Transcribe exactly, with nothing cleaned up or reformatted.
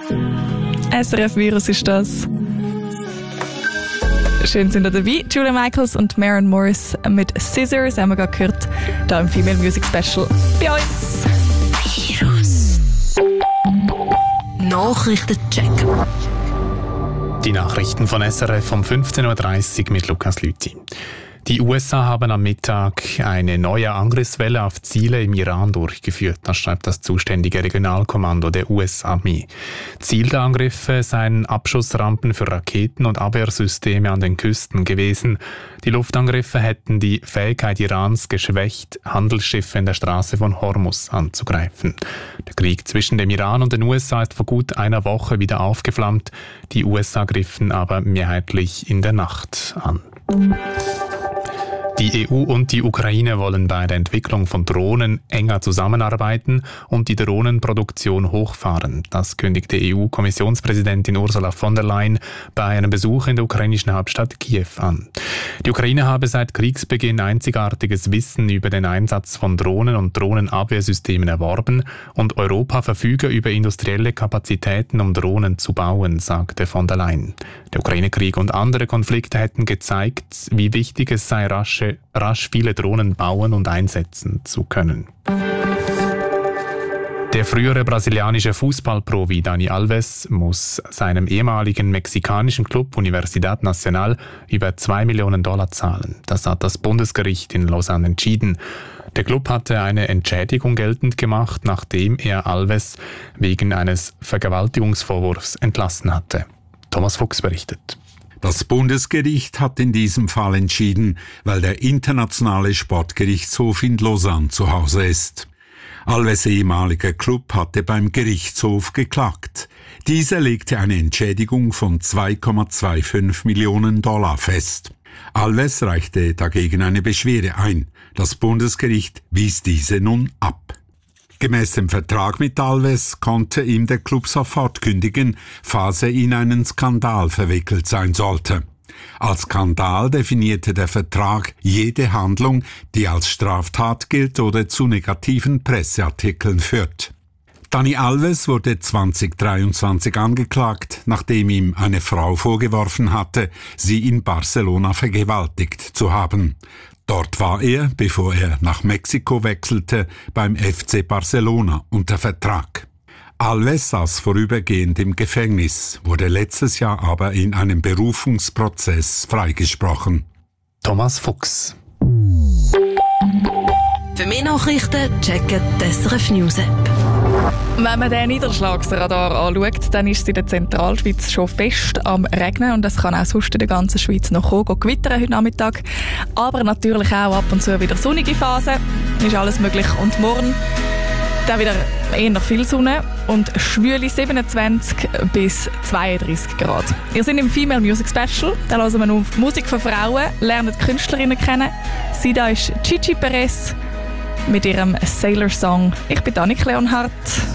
S R F-Virus ist das. Schön sind ihr dabei. Julia Michaels und Maren Morris mit Scissors haben wir gerade gehört, hier im Female Music Special bei uns. Virus. Nachrichtencheck. Die Nachrichten von S R F um fünfzehn Uhr dreißig mit Lukas Lüthi. Die U S A haben am Mittag eine neue Angriffswelle auf Ziele im Iran durchgeführt, das schreibt das zuständige Regionalkommando der U S-Armee. Ziel der Angriffe seien Abschussrampen für Raketen und Abwehrsysteme an den Küsten gewesen. Die Luftangriffe hätten die Fähigkeit Irans geschwächt, Handelsschiffe in der Straße von Hormuz anzugreifen. Der Krieg zwischen dem Iran und den U S A ist vor gut einer Woche wieder aufgeflammt. Die U S A griffen aber mehrheitlich in der Nacht an. Die E U und die Ukraine wollen bei der Entwicklung von Drohnen enger zusammenarbeiten und die Drohnenproduktion hochfahren. Das kündigte E U-Kommissionspräsidentin Ursula von der Leyen bei einem Besuch in der ukrainischen Hauptstadt Kiew an. Die Ukraine habe seit Kriegsbeginn einzigartiges Wissen über den Einsatz von Drohnen und Drohnenabwehrsystemen erworben und Europa verfüge über industrielle Kapazitäten, um Drohnen zu bauen, sagte von der Leyen. Der Ukraine-Krieg und andere Konflikte hätten gezeigt, wie wichtig es sei, rasch rasch viele Drohnen bauen und einsetzen zu können. Der frühere brasilianische Fußballprofi Dani Alves muss seinem ehemaligen mexikanischen Club Universidad Nacional über zwei Millionen Dollar zahlen. Das hat das Bundesgericht in Lausanne entschieden. Der Club hatte eine Entschädigung geltend gemacht, nachdem er Alves wegen eines Vergewaltigungsvorwurfs entlassen hatte. Thomas Fuchs berichtet. Das Bundesgericht hat in diesem Fall entschieden, weil der internationale Sportgerichtshof in Lausanne zu Hause ist. Alves' ehemaliger Club hatte beim Gerichtshof geklagt. Dieser legte eine Entschädigung von zwei Komma fünfundzwanzig Millionen Dollar fest. Alves reichte dagegen eine Beschwerde ein. Das Bundesgericht wies diese nun ab. Gemäß dem Vertrag mit Alves konnte ihm der Club sofort kündigen, falls er in einen Skandal verwickelt sein sollte. Als Skandal definierte der Vertrag jede Handlung, die als Straftat gilt oder zu negativen Presseartikeln führt. Dani Alves wurde zwanzig dreiundzwanzig angeklagt, nachdem ihm eine Frau vorgeworfen hatte, sie in Barcelona vergewaltigt zu haben. Dort war er, bevor er nach Mexiko wechselte, beim F C Barcelona unter Vertrag. Alves saß vorübergehend im Gefängnis, wurde letztes Jahr aber in einem Berufungsprozess freigesprochen. Thomas Fuchs. Für mehr Nachrichten checken die S R F News App. Wenn man den Niederschlagsradar anschaut, dann ist es in der Zentralschweiz schon fest am Regnen und es kann auch sonst in der ganzen Schweiz noch kommen, gehen gewittern heute Nachmittag. Aber natürlich auch ab und zu wieder sonnige Phasen, ist alles möglich. Und morgen dann wieder eher viel Sonne und schwüle siebenundzwanzig bis zweiunddreißig Grad. Wir sind im Female Music Special, da hören wir auf Musik von Frauen, lernen die Künstlerinnen kennen. Sie da ist Chichi Perez mit ihrem Sailor Song. Ich bin Annik Leonhardt.